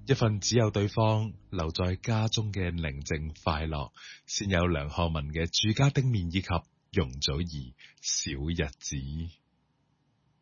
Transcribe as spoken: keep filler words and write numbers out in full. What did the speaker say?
一份只有對方留在家中嘅寧靜快樂，先有梁漢文嘅住家的面以及容祖兒小日子。